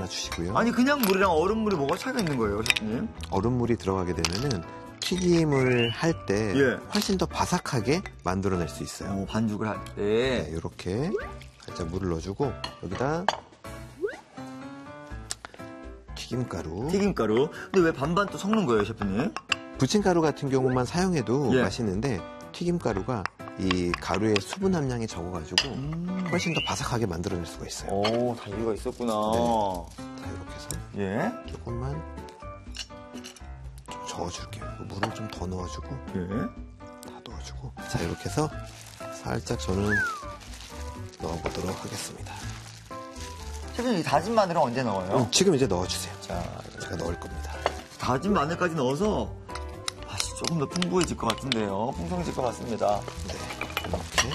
넣어주시고요. 아니 그냥 물이랑 얼음물이 뭐가 차이가 있는 거예요, 셰프님? 얼음물이 들어가게 되면은 튀김을 할 때 예. 훨씬 더 바삭하게 만들어낼 수 있어요. 반죽을 할 때. 네, 이렇게 살짝 물을 넣어주고 여기다 튀김가루. 튀김가루. 근데 왜 반반 또 섞는 거예요, 셰프님? 부침가루 같은 경우만 사용해도 예. 맛있는데 튀김가루가 이 가루의 수분 함량이 적어가지고 훨씬 더 바삭하게 만들어낼 수가 있어요. 오, 다 이유가 있었구나. 자, 이렇게 해서 예. 조금만 좀 저어줄게요. 물을 좀 더 넣어주고 예. 다 넣어주고 자, 이렇게 해서 살짝 저는 넣어보도록 하겠습니다. 셰프님, 이 다진 마늘은 언제 넣어요? 지금 이제 넣어주세요. 자, 제가 넣을 겁니다. 다진 마늘까지 넣어서 맛이 조금 더 풍부해질 것 같은데요. 풍성해질 것 같습니다. 네, 이렇게.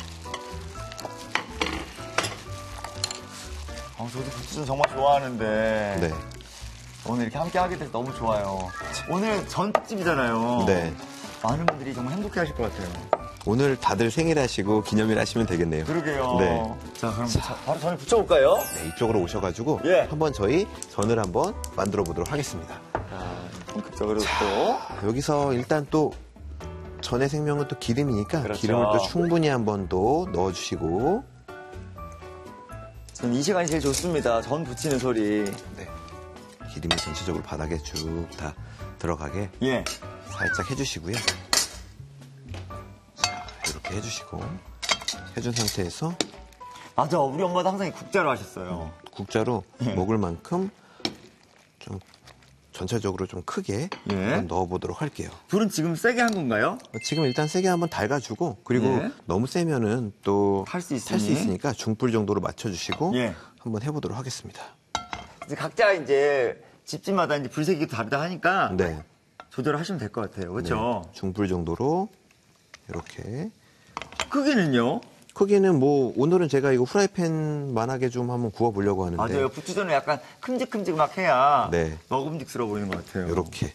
저도 부추전 정말 좋아하는데 네. 오늘 이렇게 함께 하게 돼서 너무 좋아요. 오늘 전집이잖아요. 네. 많은 분들이 정말 행복해 하실 것 같아요. 오늘 다들 생일하시고 기념일 하시면 되겠네요. 그러게요. 네. 자, 그럼 바로 전을 붙여볼까요? 네, 이쪽으로 오셔가지고 예. 한번 저희 전을 한번 만들어 보도록 하겠습니다. 본격적으로 또. 여기서 일단 또 전의 생명은 또 기름이니까 그렇죠. 기름을 또 충분히 한번 또 넣어주시고 전 이 시간이 제일 좋습니다. 전 부치는 소리. 네. 기름이 전체적으로 바닥에 쭉 다 들어가게 예. 살짝 해주시고요. 자, 이렇게 해주시고 해준 상태에서 맞아. 우리 엄마도 항상 이 국자로 하셨어요. 국자로 예. 먹을 만큼 좀 전체적으로 좀 크게 예. 한번 넣어보도록 할게요. 불은 지금 세게 한 건가요? 지금 일단 세게 한번 달가주고 그리고 예. 너무 세면은 또 탈 수 탈 수 있으니. 있으니까 중불 정도로 맞춰주시고 예. 한번 해보도록 하겠습니다. 이제 각자 이제 집집마다 이제 불색이 다르다 하니까 네. 조절하시면 될 것 같아요. 그렇죠? 네. 중불 정도로 이렇게 크기는요? 크기는 뭐 오늘은 제가 이거 후라이팬만하게 좀 한번 구워보려고 하는데 맞아요. 부추전은 약간 큼직큼직 막 해야 네. 먹음직스러워 보이는 것 같아요. 이렇게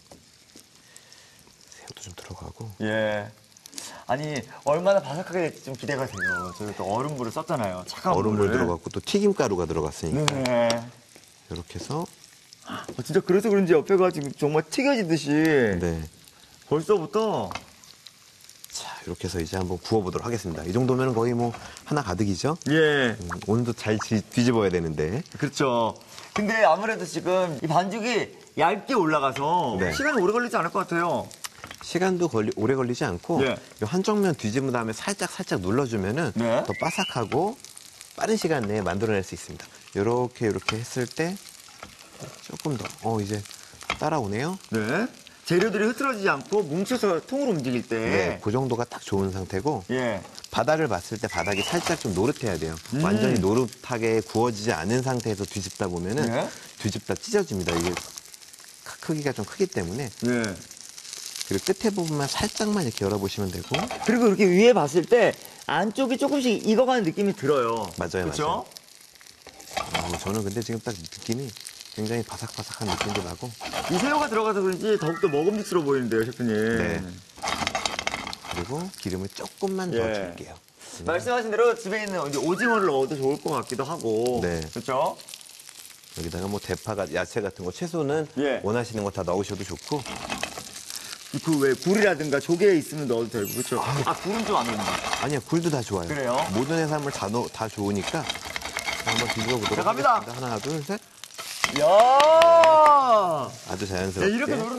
새우도 좀 들어가고 예. 아니 얼마나 바삭하게 될지 좀 기대가 돼요. 저희가 또 얼음물을 썼잖아요. 차가운 얼음물 물을. 들어갔고 또 튀김가루가 들어갔으니까 네. 이렇게 해서 진짜 그래서 그런지 옆에가 지금 정말 튀겨지듯이 네. 벌써부터 자, 이렇게 해서 이제 한번 구워보도록 하겠습니다. 이 정도면 거의 뭐 하나 가득이죠? 예. 오늘도 잘 뒤집어야 되는데. 그렇죠. 근데 아무래도 지금 이 반죽이 얇게 올라가서 네. 시간이 오래 걸리지 않을 것 같아요. 시간도 오래 걸리지 않고 예. 이 한쪽면 뒤집은 다음에 살짝 눌러주면은 네. 더 바삭하고 빠른 시간 내에 만들어낼 수 있습니다. 이렇게 했을 때 조금 더 이제 따라오네요. 네. 재료들이 흐트러지지 않고 뭉쳐서 통으로 움직일 때. 네, 그 정도가 딱 좋은 상태고 예. 바닥을 봤을 때 바닥이 살짝 좀 노릇해야 돼요. 완전히 노릇하게 구워지지 않은 상태에서 뒤집다 보면은 네. 뒤집다 찢어집니다. 이게 크기가 좀 크기 때문에. 예. 그리고 끝에 부분만 살짝만 이렇게 열어보시면 되고. 그리고 이렇게 위에 봤을 때 안쪽이 조금씩 익어가는 느낌이 들어요. 맞아요, 그렇죠? 저는 근데 지금 딱 느낌이 굉장히 바삭바삭한 느낌도 나고. 이 새우가 들어가서 그런지 더욱더 먹음직스러워 보이는데요, 셰프님. 네. 그리고 기름을 조금만 더 예. 줄게요. 말씀하신 대로 집에 있는 이제 오징어를 넣어도 좋을 것 같기도 하고. 네. 그렇죠? 여기다가 뭐 대파, 야채 같은 거, 채소는 예. 원하시는 거 다 넣으셔도 좋고. 그 왜 굴이라든가 조개 있으면 넣어도 되고, 그렇죠? 굴은 좀 안 넣는다. 아니요, 굴도 다 좋아요. 그래요? 모든 해산물 다 좋으니까. 한번 뒤집어 보도록 자, 갑니다. 하겠습니다. 하나, 둘, 셋. 이야! 아주 네, 자연스럽게. 이렇게 노릇